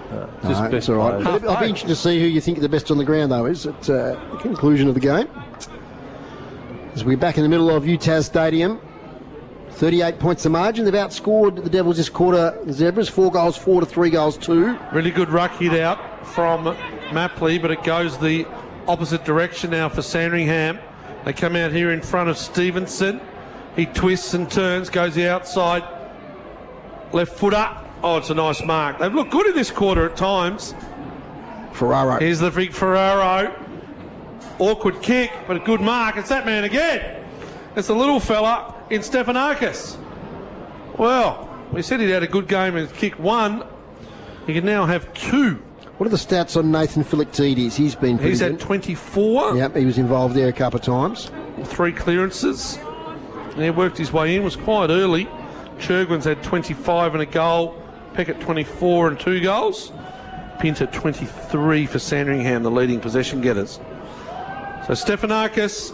Just best all right. players. I'll be interested to see who you think the best on the ground, though, is at the conclusion of the game. As we're back in the middle of UTAS Stadium, 38 points the margin. They've outscored the Devils this quarter. The Zebras, 4 goals 4 to 3 goals 2. Really good ruck hit out from Mapley, but it goes the opposite direction now for Sandringham. They come out here in front of Stevenson. He twists and turns, goes the outside left footer. Oh, it's a nice mark. They've looked good in this quarter at times. Ferraro. Here's the big Ferraro. Awkward kick, but a good mark. It's that man again. It's the little fella in Stephanakis. Well, we said he'd had a good game and kicked 1. He can now have 2. What are the stats on Nathan Philoctetes? He's been pretty He's good. had 24. Yep, he was involved there a couple of times. 3 clearances. And he worked his way in, was quite early. Churgwin's had 25 and a goal. Peckett 24 and 2 goals. Pinter 23 for Sandringham, the leading possession getters. So Stephanakis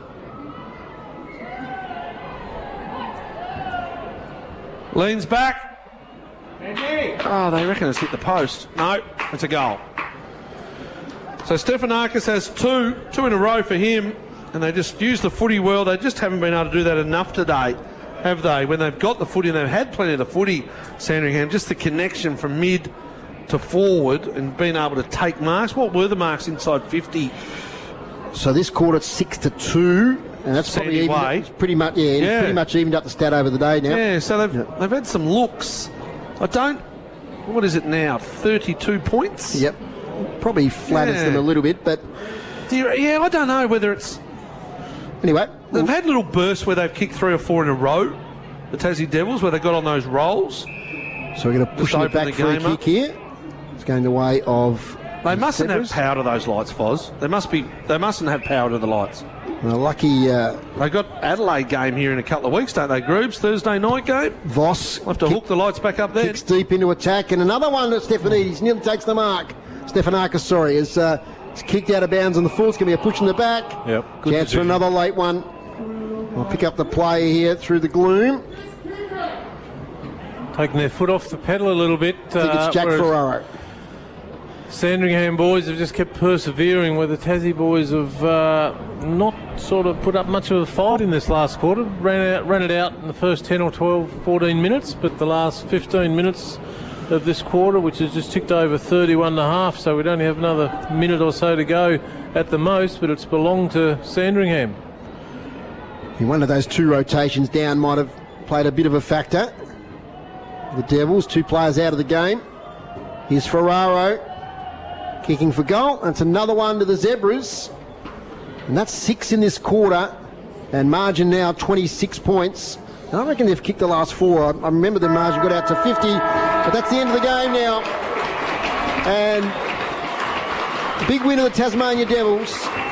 leans back. Oh, they reckon it's hit the post. No, it's a goal. So Stephanakis has 2 in a row for him, and they just use the footy well. They just haven't been able to do that enough today, have they? When they've got the footy, and they've had plenty of the footy, Sandringham, just the connection from mid to forward and being able to take marks. What were the marks inside 50? So this quarter, 6 to 2. And that's probably even, it's pretty much pretty much evened up the stat over the day now. Yeah, so they've had some looks. What is it now? 32 points? Yep. Probably flatters them a little bit, but I don't know whether it's. Anyway, they've had little bursts where they've kicked 3 or 4 in a row. The Tassie Devils, where they got on those rolls. So we're going to push it back for a kick here. It's going the way of. They mustn't have power to those lights, Foz. They mustn't have power to the lights. Well, lucky. They got Adelaide game here in a couple of weeks, don't they? Groups Thursday night game. Voss will have to hook the lights back up there. Kicks deep into attack, and another one that Stephanakis nearly takes the mark. Stephanakis, is kicked out of bounds on the full. It's going to be a push in the back. Yep. Chance for another late one. We'll pick up the play here through the gloom. Taking their foot off the pedal a little bit. I think it's Jack Ferraro. Sandringham boys have just kept persevering, where the Tassie boys have not sort of put up much of a fight in this last quarter. Ran it out in the first 10 or 12, 14 minutes, but the last 15 minutes of this quarter, which has just ticked over 31 and a half, so we'd only have another minute or so to go at the most, but it's belonged to Sandringham. One of those 2 rotations down might have played a bit of a factor. The Devils, 2 players out of the game. Here's Ferraro kicking for goal. And it's another one to the Zebras. And that's 6 in this quarter. And margin now 26 points. And I reckon they've kicked the last 4. I remember the margin got out to 50. But that's the end of the game now. And big win of the Tasmania Devils.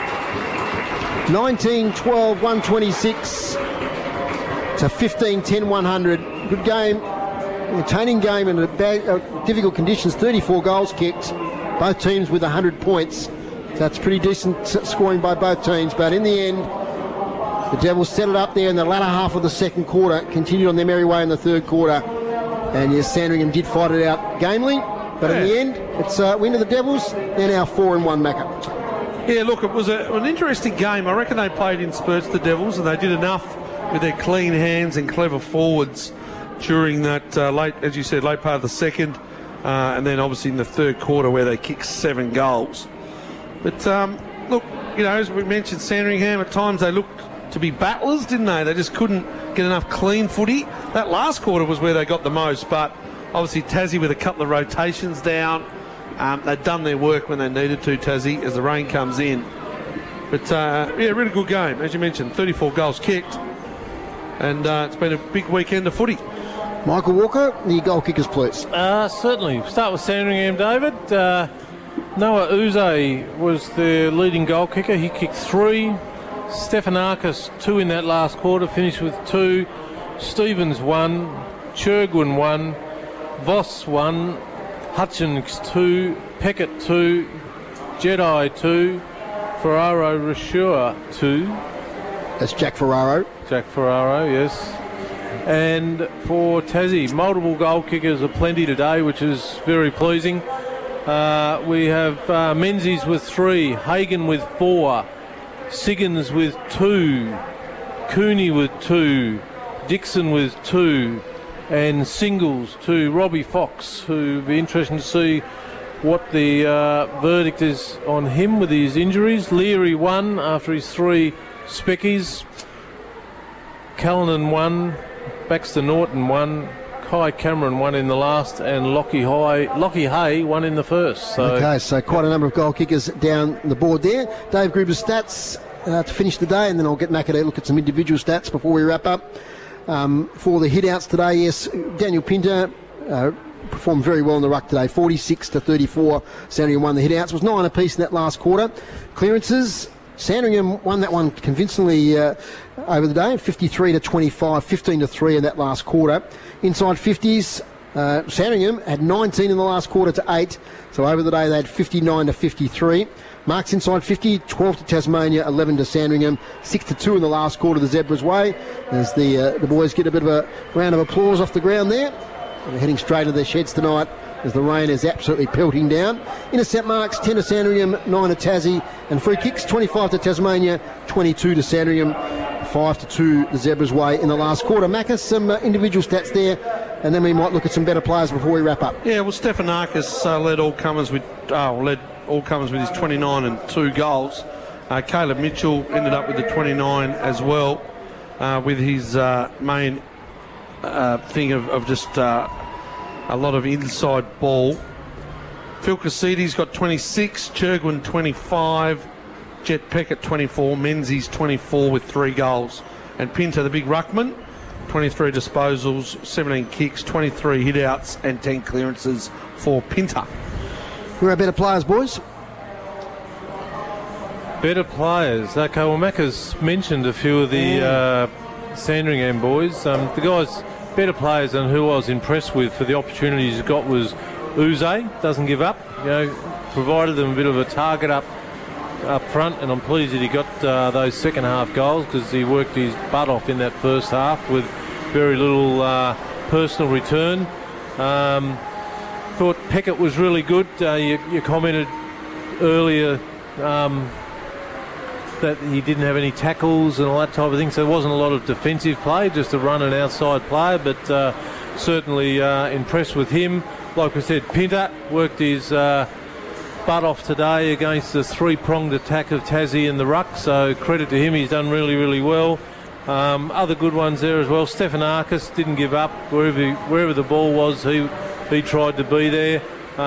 19-12-126 to 15-10-100. Good game. Entertaining game in difficult conditions. 34 goals kicked. Both teams with 100 points. So that's pretty decent scoring by both teams. But in the end, the Devils set it up there in the latter half of the second quarter. Continued on their merry way in the third quarter. And yes, Sandringham did fight it out gamely. But in the end, it's a win of the Devils. They're now 4-1 Macca. Yeah, look, it was an interesting game. I reckon they played in spurts, the Devils, and they did enough with their clean hands and clever forwards during that late part of the second, and then obviously in the third quarter where they kicked 7 goals. But look, as we mentioned, Sandringham at times they looked to be battlers, didn't they? They just couldn't get enough clean footy. That last quarter was where they got the most, but obviously Tassie with a couple of rotations down. They'd done their work when they needed to, Tassie, as the rain comes in. But, really good game. As you mentioned, 34 goals kicked. And it's been a big weekend of footy. Michael Walker, the goal kickers, please. Certainly. Start with Sandringham, David. Noah Uze was the leading goal kicker. He kicked 3. Stephanakis, 2 in that last quarter, finished with 2. Stevens, 1. Churgwin, 1. Voss, 1. Hutchins 2, Peckett 2, Jedi 2, Ferraro Rochua 2. That's Jack Ferraro. Jack Ferraro, yes. And for Tassie, multiple goal kickers aplenty today, which is very pleasing. We have Menzies with 3, Hagan with 4, Siggins with 2, Cooney with 2, Dixon with 2, and singles to Robbie Fox, who will be interesting to see what the verdict is on him with his injuries. Leary 1 after his 3 speckies. Callanan 1, Baxter Norton 1, Kai Cameron 1 in the last, and Lockie Hay 1 in the first. So. Okay, so quite a number of goal kickers down the board there. Dave Gruber's stats to finish the day, and then I'll get Macca to look at some individual stats before we wrap up. For the hit-outs today, yes, Daniel Pinter performed very well in the ruck today. 46 to 34, Sandringham won the hit-outs. It was 9 apiece in that last quarter. Clearances, Sandringham won that one convincingly over the day, 53 to 25, 15 to 3 in that last quarter. Inside 50s, Sandringham had 19 in the last quarter to 8, so over the day they had 59 to 53. Marks inside 50, 12 to Tasmania, 11 to Sandringham, 6 to 2 in the last quarter the Zebras way, as the boys get a bit of a round of applause off the ground there. They're heading straight to their sheds tonight as the rain is absolutely pelting down. Intercept marks, 10 to Sandringham, 9 to Tassie, and free kicks, 25 to Tasmania, 22 to Sandringham, 5 to 2 the Zebras way in the last quarter. Macca, some individual stats there, and then we might look at some better players before we wrap up. Yeah, well, Stephanakis led all comers with his 29 and 2 goals. Caleb Mitchell ended up with the 29 as well, with his main thing of just a lot of inside ball. Phil Cassidy's got 26, Churgwin 25, Jet Peckett 24, Menzies 24 with 3 goals. And Pinter, the big ruckman, 23 disposals, 17 kicks, 23 hit-outs and 10 clearances for Pinter. Who are our better players, boys? Better players. Okay, well, Macca's mentioned a few of the Sandringham boys. The guys, better players, and who I was impressed with for the opportunities he got was Uze. Doesn't give up. You know, provided them a bit of a target up front, and I'm pleased that he got those second half goals, because he worked his butt off in that first half with very little personal return. Thought Peckett was really good. You commented earlier that he didn't have any tackles and all that type of thing, so there wasn't a lot of defensive play, just a run and outside player, but certainly impressed with him. Like I said, Pinter worked his butt off today against the 3-pronged attack of Tassie and the ruck, so credit to him, he's done really, really well. Other good ones there as well. Stephanakis didn't give up. Wherever the ball was, he tried to be there.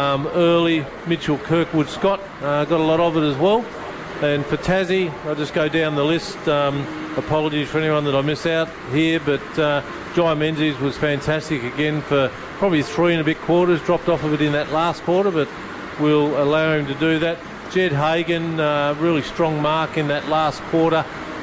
Early, Mitchell Kirkwood Scott got a lot of it as well. And for Tassie, I'll just go down the list. Apologies for anyone that I miss out here, but Jai Menzies was fantastic again for probably 3 and a bit quarters. Dropped off a bit in that last quarter, but we'll allow him to do that. Jed Hagan, really strong mark in that last quarter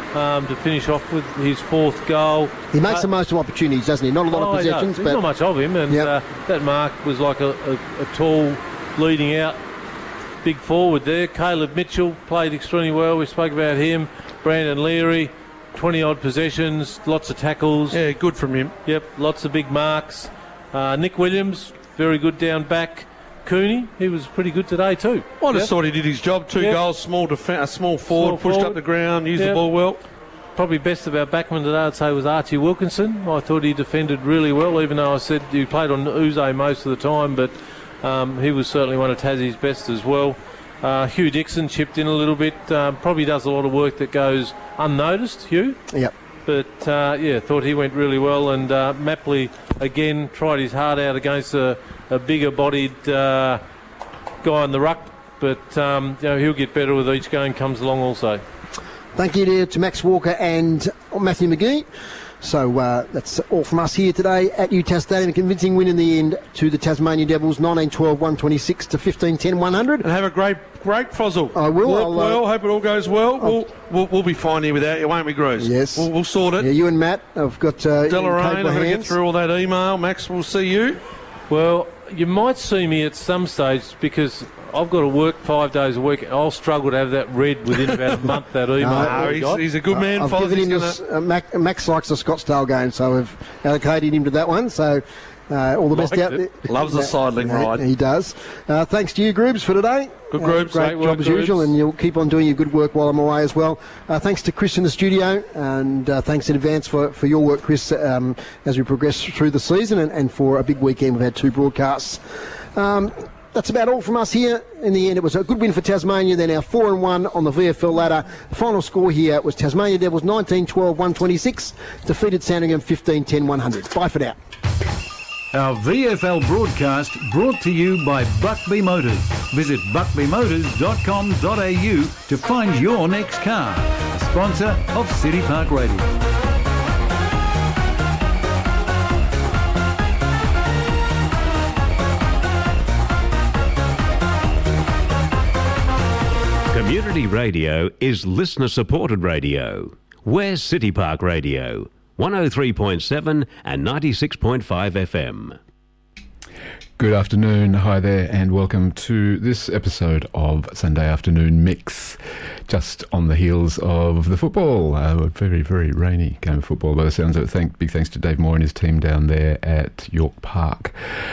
to finish off with his 4th goal. He makes the most of opportunities, doesn't he? Not a lot of possessions. There's not much of him, and that mark was like a tall, leading out big forward there. Caleb Mitchell played extremely well. We spoke about him. Brandon Leary, 20-odd possessions, lots of tackles. Yeah, good from him. Yep, lots of big marks. Nick Williams, very good down back. Cooney, he was pretty good today too. I just thought he did his job. 2 goals, small forward, pushed up the ground, used the ball well. Probably best of our backman today, I'd say, was Archie Wilkinson. I thought he defended really well, even though I said he played on Uze most of the time, but he was certainly one of Tassie's best as well. Hugh Dixon chipped in a little bit. Probably does a lot of work that goes unnoticed, Hugh. Yep. But, thought he went really well. And Mapley, again, tried his heart out against a bigger-bodied guy in the ruck. But, he'll get better with each game comes along also. Thank you to Max Walker and Matthew McGee. So that's all from us here today at UTAS Stadium. A convincing win in the end to the Tasmania Devils, 19-12, 126 to 15-10, 100. And have a great Frozzle. I will. Hope it all goes well. We'll be fine here without you, won't we, Grues? Yes. We'll sort it. Yeah, you and Matt have got Deloraine, I've got to get through all that email. Max, we'll see you. Well, you might see me at some stage, because I've got to work 5 days a week. I'll struggle to have that read within about a month, that email. He's a good man. I've given him this, Max likes the Scottsdale game, so we've allocated him to that one. So All the best out there. Loves the sidling ride. He does. Thanks to you, Groobs, for today. Good, Groobs. Great job as usual, and you'll keep on doing your good work while I'm away as well. Thanks to Chris in the studio, and thanks in advance for your work, Chris, as we progress through the season, and for a big weekend. We've had 2 broadcasts. That's about all from us here. In the end, it was a good win for Tasmania. They're now 4-1 on the VFL ladder. The final score here was Tasmania Devils 19-12-126, defeated Sandringham 15-10-100. Bye for now. Our VFL broadcast brought to you by Buckley Motors. Visit buckleymotors.com.au to find your next car. A sponsor of City Park Radio. Community radio is listener-supported radio. We're City Park Radio, 103.7 and 96.5 FM. Good afternoon, hi there, and welcome to this episode of Sunday Afternoon Mix, just on the heels of the football. A very, very rainy game of football by the sounds of it. Big thanks to Dave Moore and his team down there at York Park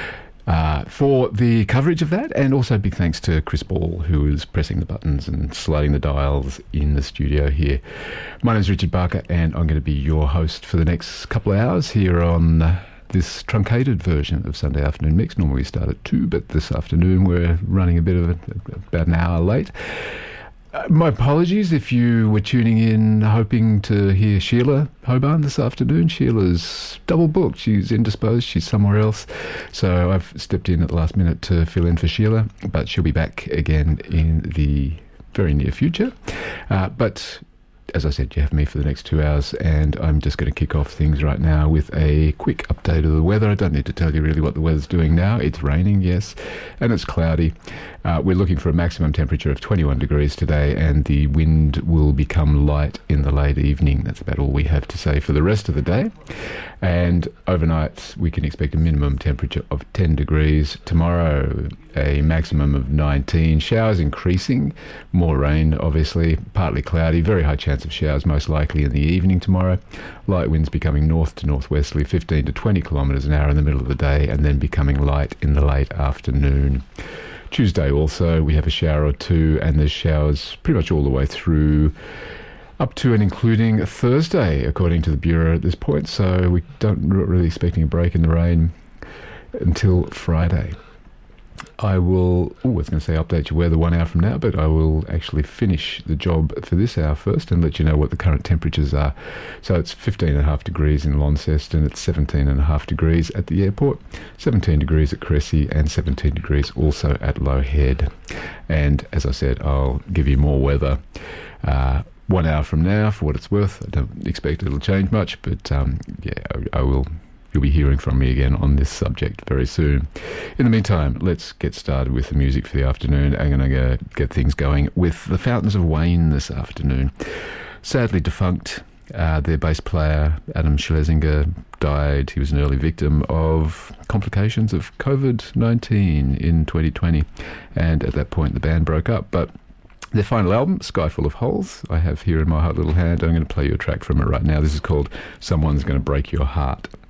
for the coverage of that, and also big thanks to Chris Ball, who is pressing the buttons and sliding the dials in the studio here. My name is Richard Barker, and I'm going to be your host for the next couple of hours here on this truncated version of Sunday Afternoon Mix. Normally we start at 2, but this afternoon we're running about an hour late. My apologies if you were tuning in hoping to hear Sheila Hoban this afternoon. Sheila's double booked. She's indisposed. She's somewhere else. So I've stepped in at the last minute to fill in for Sheila, but she'll be back again in the very near future. But as I said, you have me for the next 2 hours, and I'm just going to kick off things right now with a quick update of the weather. I don't need to tell you really what the weather's doing now. It's raining, yes, and it's cloudy. We're looking for a maximum temperature of 21 degrees today, and the wind will become light in the late evening. That's about all we have to say for the rest of the day. And overnight, we can expect a minimum temperature of 10 degrees. Tomorrow, a maximum of 19. Showers increasing. More rain, obviously. Partly cloudy. Very high chance of showers, most likely in the evening tomorrow. Light winds becoming north to northwesterly, 15 to 20 kilometres an hour in the middle of the day, and then becoming light in the late afternoon. Tuesday also, we have a shower or two, and there's showers pretty much all the way through up to and including Thursday, according to the Bureau at this point. So we don't really expecting a break in the rain until Friday. I was going to say update your weather 1 hour from now, but I will actually finish the job for this hour first and let you know what the current temperatures are. So it's 15.5 degrees in Launceston, it's 17.5 degrees at the airport, 17 degrees at Cressy, and 17 degrees also at Low Head. And as I said, I'll give you more weather 1 hour from now for what it's worth. I don't expect it'll change much, but I will. You'll be hearing from me again on this subject very soon. In the meantime, let's get started with the music for the afternoon. I'm going to get things going with the Fountains of Wayne this afternoon. Sadly defunct, their bass player, Adam Schlesinger, died. He was an early victim of complications of COVID-19 in 2020. And at that point, the band broke up. But their final album, Sky Full of Holes, I have here in my hot little hand. I'm going to play you a track from it right now. This is called Someone's Gonna Break Your Heart.